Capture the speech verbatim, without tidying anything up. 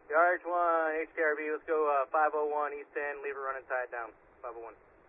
R H one, H K R B, let's go uh, five oh one East End, leave it running tied down, five oh one.